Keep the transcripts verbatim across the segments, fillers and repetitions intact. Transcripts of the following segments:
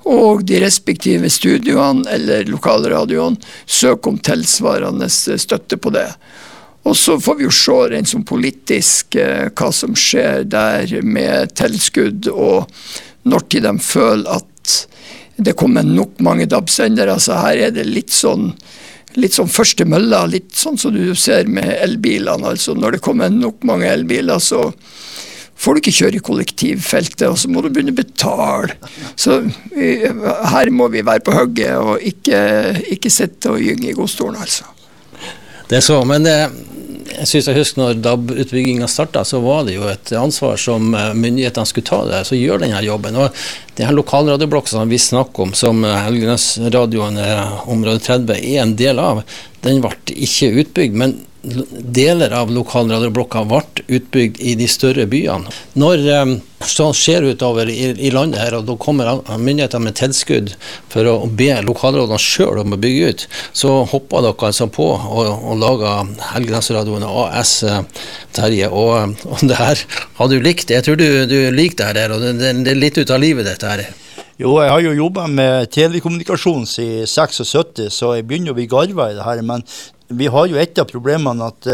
og de respektive studioene eller lokalradioene søker om tilsvarende støtte på det. Og så får vi jo se rent som politisk eh, hva som skjer der med tilskudd, og når til de føler at det kommer nok mange D A B-sendere. Så her er det litt sånn, litt sånn første mølla, litt sånn som du ser med elbilene. Altså når det kommer nok mange elbiler, så får du ikke kjøre i kollektivfeltet, og så må du begynne å betale. Så vi, her må vi være på hugget, og ikke, ikke sitte og gynge i godstolen, altså. Det er så, men det, jeg synes jeg husker når D A B-utbyggingen startet, så var det jo et ansvar som myndighetene skulle ta det, så gjør denne jobben. Og det her lokalradioblokken som vi snakker om, som Helgelandsradioen område tretti er en del av, den ble ikke utbygd, men deler av lokalradioblokka ble utbygd i de større byene. Når um, sånn skjer utover i, i landet her, og da kommer myndighetene med tilskudd for å be lokalradioene selv om å bygge ut, så hopper dere altså på og, og lager Helgelandsradioen A S, Terje, og, og det her har du likt. Jeg tror du, du liker det her, og det, det er litt ut av livet dette her. Jo, jeg har jo jobbet med telekommunikasjon siden syttiseks, så jeg begynner å bli garva i det her, men vi har jo et av problemene at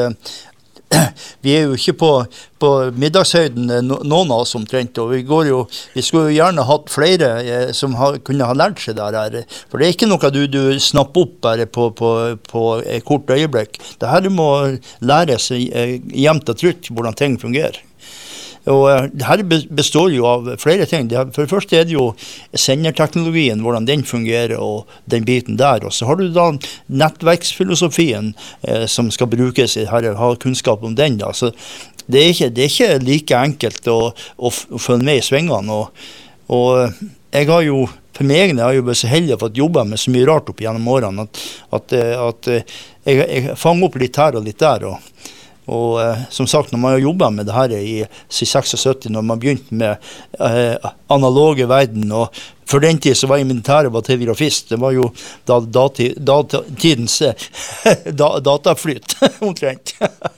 uh, vi er jo ikke på, på middagshøyden no, noen av oss omtrent, og vi går jo, vi skulle jo gjerne hatt flere uh, som ha, kunne ha lært seg der her, for det er ikke noe du, du snapper opp bare på, på, på et kort øyeblikk. Det her må læres uh, jevnt og trutt hvordan ting fungerer. Og uh, det her består jo av flere ting. Det, for det første er det jo senderteknologien, hvordan den fungerer og den biten der. Og så har du da nettverksfilosofien uh, som skal brukes i her, ha kunnskap om den da. Så det er ikke, det er ikke like enkelt å, å, å følge med i svingene. Og, og jeg har jo, for meg egne, jeg har jo vært så heldig å få jobbe med så mye rart opp gjennom årene, at, at, at jeg, jeg fanger opp litt her og litt der, og Og eh, som sagt, når man har jobbet med det her i syttiseks, når man begynte med eh, analoge verden, og for den tid så var jeg i militæret var telegrafist, det var jo da, dati, datidens da, dataflyt, omtrent.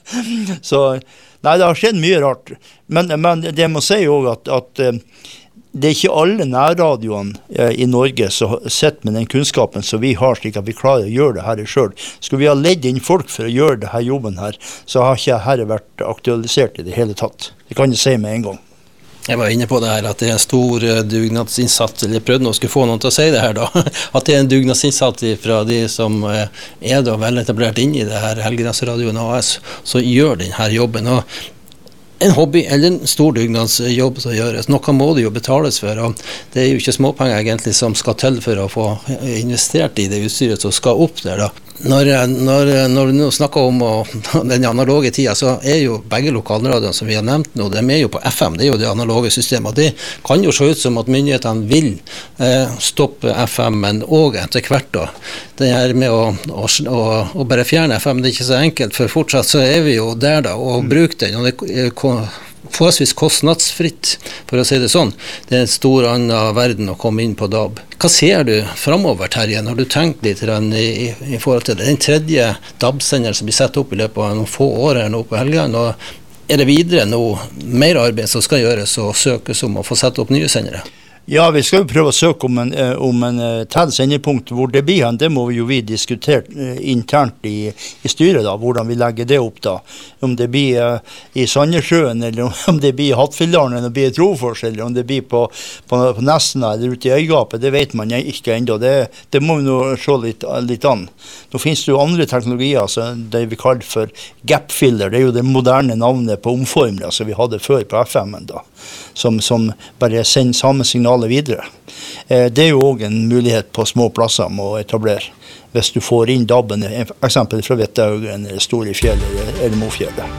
Så nei, det har skjedd mye rart. Men, men det må si jo at, at det er ikke alle nærradioene eh, i Norge som sitter med den kunnskapen som vi har, slik at vi klarer å gjøre det her selv. Skulle vi ha ledd inn folk for å gjøre det her jobben her, så har ikke dette vært aktualisert i det hele tatt. Det kan jeg si med en gang. Jeg var inne på det her, at det er en stor dugnadsinnsats, eller jeg prøvde å skulle få noen til å si det her da, at det er en dugnadsinnsats fra de som er da vel etablert inn i det her Helgelandsradioen A S, så gjør denne jobben. Og en hobby eller en stor dugnadsjobb som gjøres. Noe må det jo betales for, og det er jo ikke småpenger egentlig som skal til for å få investert i det utstyret som skal opp der da. Når, når, når vi nå snakker om og, den analoge tiden, så er jo begge lokalradioene som vi har nevnt nå, de er jo på F M, det er jo det analoge systemet. Det kan jo se ut som at myndighetene vil eh, stoppe F M, men også etter hvert da. Det her med å, å, å, å bare fjerne F M, det er ikke så enkelt, for fortsatt så er vi jo der da, og bruker den, og det forholdsvis kostnadsfritt, for å si det sånn. Det er en stor annen verden å komme inn på D A B. Hva ser du fremover, Terje, når du tenker litt i, i forhold til det? Den tredje D A B-senderen som blir satt opp i løpet av noen få år her nå på Helgeland, og er det videre noe mer arbeid som skal gjøres og søkes om å få sette opp nye sendere? Ja, vi skal jo prøve å søke om en, om en til sendepunkt hvor det blir hen. Det må vi jo vi diskutere internt i, i styret da, hvordan vi legger det opp da. Om det blir uh, i Sandnessjøen, eller om det blir i Hattfjelldalen, eller om det blir i Trofors, eller om det blir på, på, på Nesna, eller ute i Øygapet, det vet man ikke enda. Det, det må vi nå se litt, litt an. Nå finnes det jo andre teknologier, altså, det vi kaller for gap-filler. Det er jo det moderne navnet på omformere som vi hadde før på F M-en da, som, som bare sender samme signal videre. Det er jo også en mulighet på små plasser med å etablere, hvis du får inn D A B-en, for eksempel fra Vettehaugen, eller Storefjell, eller, eller Mofjellet.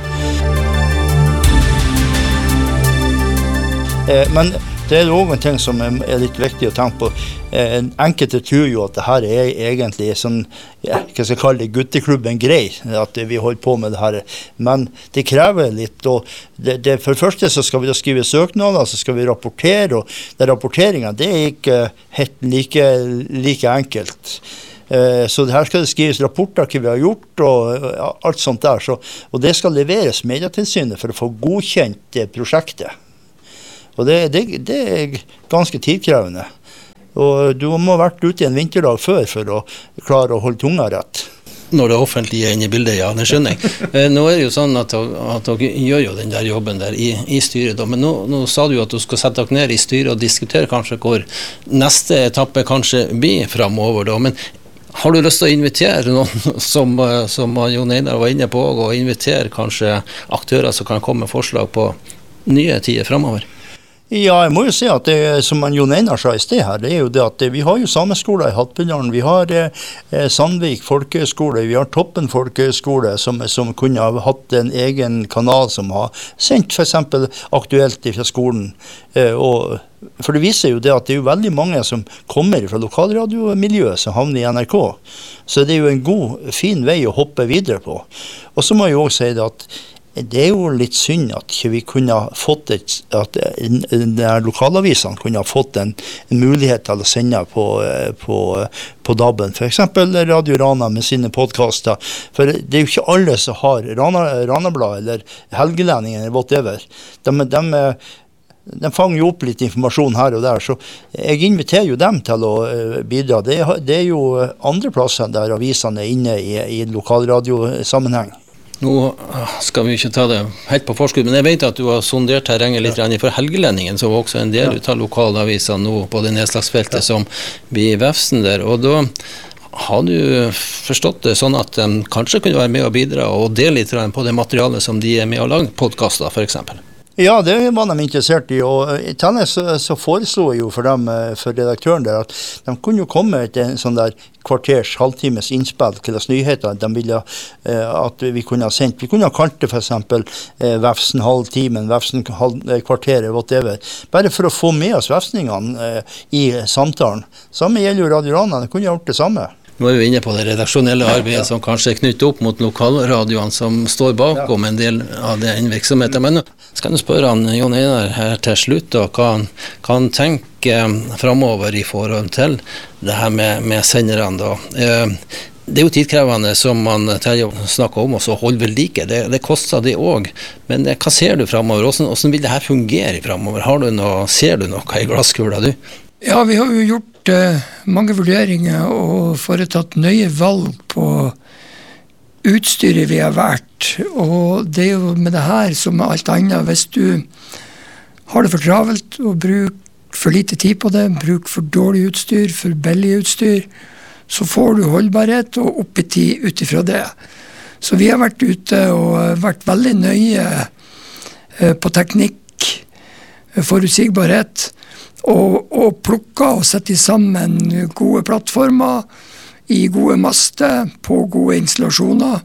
Men det er også en ting som er litt viktig å tenke på. Enkelte tror jo at det her er egentlig sånn, ja, hva skal jeg kalle det, gutteklubben grei, at vi holder på med det her. Men det krever litt, og det, det, for det første så skal vi da skrive søknader, så skal vi rapportere, og det rapporteringen, det er ikke helt like, like enkelt. Så her skal det skrives rapporter hva vi har gjort, og alt sånt der, så, og det skal leveres Medietilsynet for å få godkjent prosjektet. Og det, det, det er ganske tidkrevende. Og du må ha vært ute en vinterdag før for å klare å holde tunga rett. Når det offentlige er inne i bildet, ja, det skjønner jeg. Nå er det jo sånn at, at dere gjør jo den der jobben der i, i styret, da. Men nå, nå sa du jo at du skal sette dere ned i styret og diskutere kanskje hvor neste etappe kanskje blir fremover, da. Men har du lyst til å invitere noen som, som Jon Einar var inne på, og invitere kanskje aktører som kan komme med forslag på nye tider fremover? Ja, jeg må jo si at det som Jon Einar sa i sted her, det er jo det at vi har jo sameskoler i Hattfjelldalen, vi har eh, Sandvik folkehøgskole, vi har Toppen folkehøgskole som, som kunne ha hatt en egen kanal som har sendt for eksempel aktuelt fra skolen. Eh, og, for det viser jo det at det er jo veldig mange som kommer fra lokalradiomiljøet som havner i N R K. Så det er jo en god, fin vei å hoppe videre på. Og så må jeg jo også si det at det er jo litt synd at vi kunne ha fått et, at lokalavisene kunne ha fått en, en mulighet til å sende på, på, på D A B-en, for eksempel Radio Rana med sine podcaster. For det er jo ikke alle som har Rana, Ranablad eller Helgelendingen eller whatever. De, de, de fanger jo opp litt informasjon her og der, så jeg inviterer jo dem til å bidra. Det, det er jo andre plasser der avisene er inne i, i lokalradiosammenheng. Nå skal vi ikke ta det helt på forskudd, men jeg vet at du har sondert terrenget litt ja. For Helgelendingen, som var også en del ja. Av lokalaviser nå på det nedslagsfeltet ja. Som blir vefsen der, og da har du forstått det sånn at de kanskje kunne være med å bidra og dele litt på det materialet som de er med å lage podcaster for eksempel? Ja, det var de interessert i, og i tillegg så, så foreslo jeg jo for dem, for redaktøren der, at de kunne jo komme til en sånn der kvarters, halvtimes innspill til oss nyheter de ville eh, at vi kunne ha sendt. Vi kunne ha kalt det for eksempel eh, Vefsen halvtimen, Vefsen halv, eh, kvarteret, whatever. Bare for å få med oss vefsningene eh, i samtalen. Samme gjelder jo Radio Rana, det kunne ha gjort det samme. Nå er vi inne på det redaksjonelle arbeidet ja. Som kanskje er knyttet opp mot lokalradioene som står bakom ja. En del av den virksomheten. Men nå skal du spørre han, Jon Einar her til slutt, da, hva han kan tenke fremover i forhold til det her med, med senderne. Da. Det er jo tidkrevende som man snakker om, og så holde vel like. Det, det koster det også. Men hva ser du fremover? Hvordan, hvordan vil det her fungere fremover? Har du noe, ser du noe i glasskula, du? Ja, vi har jo gjort uh, mange vurderinger og foretatt nøye valg på utstyret vi har vært. Og det er jo med det her som med alt annet. Hvis du har det for travelt og bruker for lite tid på det, bruker for dårlig utstyr, for billig utstyr, så får du holdbarhet og oppetid ut ifra det. Så vi har vært ute og vært veldig nøye uh, på teknikk, forutsigbarhet, Og, og plukka og sette sammen gode plattformer i gode master på gode installasjoner.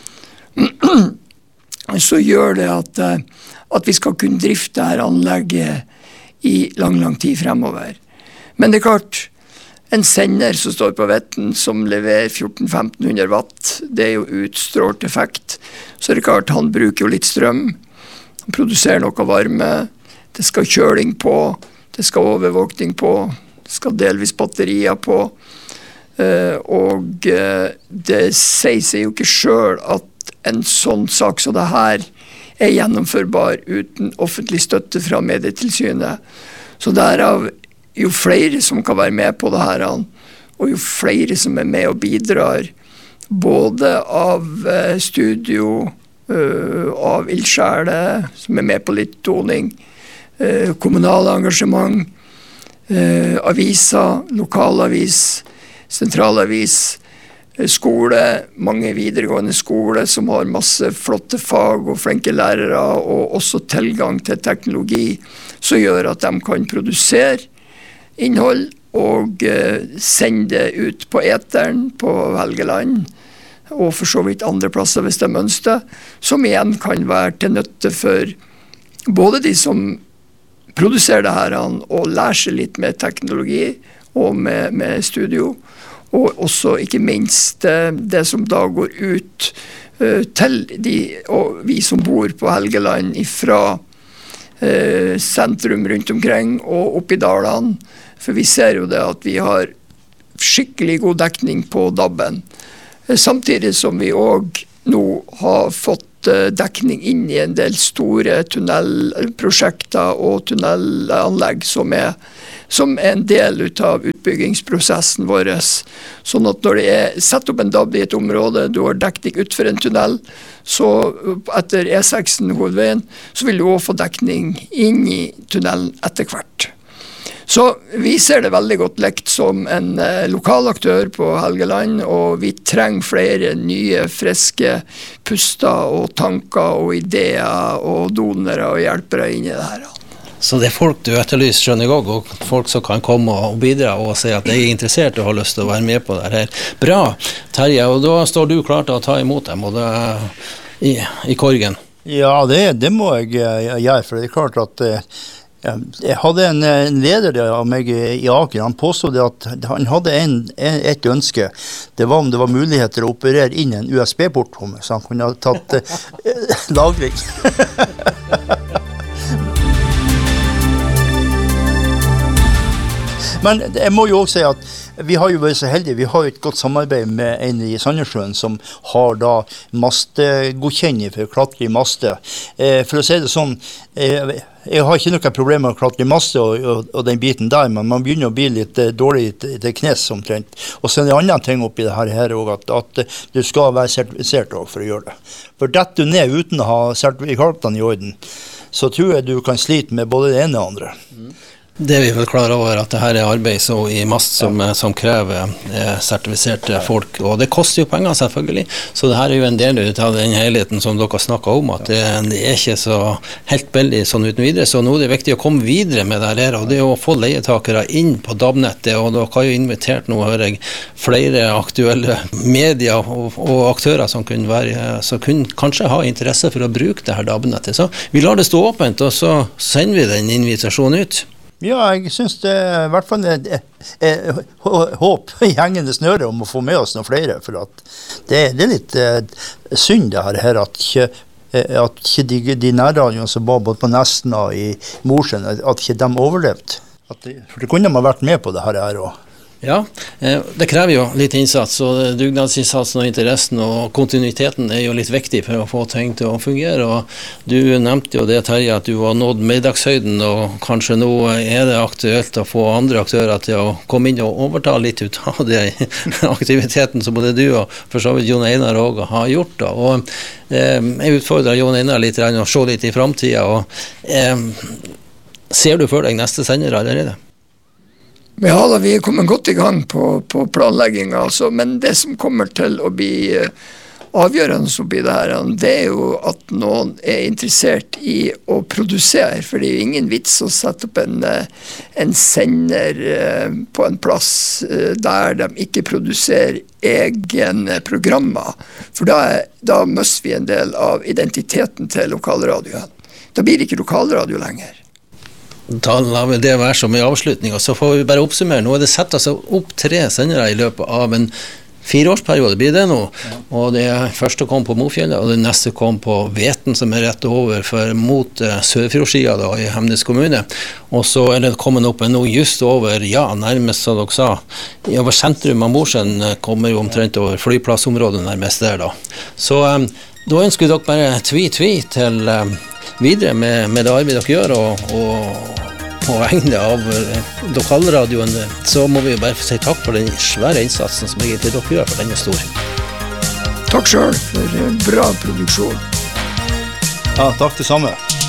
Så gjør det at, at vi skal kunne drifte dette anlegget i lang, lang tid fremover. Men det er klart, en sender som står på vetten som leverer fjorten til femten hundre watt, det er jo utstrålt effekt. Så det er klart, han bruker jo litt strøm, han produserer noe varme, det skal kjøling på, det skal overvåkning på, det skal delvis batterier på, uh, og uh, det sier seg jo ikke selv at en sånn sak som det her er gjennomførbar uten offentlig støtte fra Medietilsynet. Så derav, jo flere som kan være med på det her, og jo flere som er med og bidrar, både av uh, studio, uh, av ildsjeler, som er med på litt toning, Eh, kommunale engasjement, eh, aviser, lokalavis, sentralavis, eh, skole, mange videregående skole som har masse flotte fag og flinke lærere, og også tilgang til teknologi som gjør at de kan produsere innhold og eh, sende det ut på eteren på Helgeland, og for så vidt andre plasser hvis de ønsker, som igjen kan være til nytte for både de som produsere det her og lære seg litt med teknologi og med, med studio, og også ikke minst det som da går ut uh, til de, og vi som bor på Helgeland fra uh, sentrum rundt omkring og opp i dalene, for vi ser jo det at vi har skikkelig god dekning på D A B-en, uh, samtidig som vi også nå har fått fått dekning inn i en del store tunnelprosjekter og tunnelanlegg som er, som er en del av utbyggingsprosessen vår. Sånn at når det er sett opp en D A B i et område, du har dekning utfor en tunnel, så etter E seks hovedveien, så vil du også få dekning inn i tunnelen etter hvert. Så vi ser det veldig godt lekt som en eh, lokal aktør på Helgeland, og vi trenger flere nye, friske puster og tanker og ideer og donere og hjelpere inn i det her. Så det er folk du etterlyser, skjønner jeg også, og folk som kan komme og bidra og si at de er interessert og har lyst til å være med på det her. Bra, Terje, og da står du klar til å ta imot dem og det, i, i Korgen. Ja, det, det må jeg gjøre, for det er klart at jeg hadde en, en leder av meg i Aker, han påstod at han hadde en, en, et ønske. Det var om det var muligheter å operere inn en U S B-port, så han kunne ha tatt eh, lagring. Men jeg må jo også si at vi har jo vært så heldige, vi har jo et godt samarbeid med en i Sandnessjøen som har da mastegodkjenning for å klatre i maste. Eh, for å si det sånn, eh, jeg har ikke noe problem med å klatre i maste og, og, og den biten der, men man begynner å bli litt eh, dårlig til, til knes omtrent. Og så er det andre ting oppi det her, her også, at, at du skal være sertifisert for å gjøre det. For detter du ned uten å ha sertifikatene i orden, så tror jeg du kan slite med både det ene og det andre. Mm. Det er vi vel klar over at det her er arbeid så i mast som, som krever eh, sertifiserte folk, og det koster jo penger selvfølgelig, så det her er jo en del av den helheten som dere snakket om, at det, det er ikke så helt billig sånn uten videre, så nå er det viktig å komme videre med det her, og det er å få leietakere inn på D A B-nettet, og dere har jo invitert nå, hører jeg, flere aktuelle medier og, og aktører som kunne, være, som kunne kanskje ha interesse for å bruke det her D A B-nettet, så vi lar det stå åpent, og så sender vi den invitasjonen ut. Ja, jeg synes det er i hvert fall et, et, et, et håp i hengende snøre om å få med oss noen flere, for at det, det er litt eh, synd det her, at ikke, at ikke de, de nærradioene som var både på Nesna og i Mosjøen, at ikke de overlevde. At de, for det kunne man vært med på det her også. Ja, det krever jo litt innsats, og dugnadsinnsatsen og interessen og kontinuiteten er jo litt viktig for å få ting til å fungere, og du nevnte jo det, Terje, at du har nådd middagshøyden, og kanskje nå er det aktuelt å få andre aktører til å komme inn og overta litt ut av det aktiviteten som både du og for så vidt Jon Einar også har gjort. Da. Og eh, jeg utfordrer Jon Einar litt å se litt i fremtiden, og eh, ser du for deg neste sender allerede? Ja da, vi er kommet godt i gang på, på planleggingen, altså, men det som kommer til å bli avgjørende oppi det her, det er jo at noen er interessert i å produsere, for det er jo ingen vits å sette opp en, en sender på en plass der de ikke produserer egne programmer, for da, da mister vi en del av identiteten til lokalradioen. Da blir det ikke lokalradio lenger. Da lar vi det være som i avslutning, og så får vi bare oppsummere. Nå er det sett altså opp tre sendere i løpet av en fireårsperiode, blir det nå. Ja. Og det første kom på Mofjellet, og det neste kom på Veten, som er rett over for mot uh, Sørfjordsida da, i Hemnes kommune. Og så er det kommet opp en nå just over, ja, nærmest som dere sa, i over sentrum av Mosjøen kommer jo omtrent over flyplassområdet nærmest der da. Så um, da ønsker dere bare tvi-tvi til um, videre med, med det arbeidet dere gjør, og, og på vegne av lokalradioen, så må vi jo bare si takk for den svære innsatsen som egentlig dere gjør, for den er stor. Takk selv for bra produksjon. Ja, takk det samme.